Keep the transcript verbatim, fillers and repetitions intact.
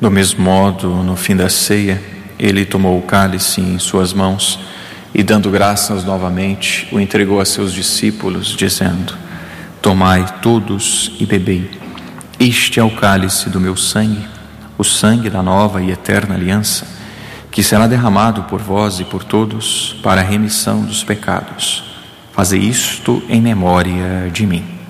Do mesmo modo, no fim da ceia, ele tomou o cálice em suas mãos e, dando graças novamente, o entregou a seus discípulos, dizendo: Tomai todos e bebei. Este é o cálice do meu sangue, o sangue da nova e eterna aliança, que será derramado por vós e por todos para a remissão dos pecados. Fazei isto em memória de mim.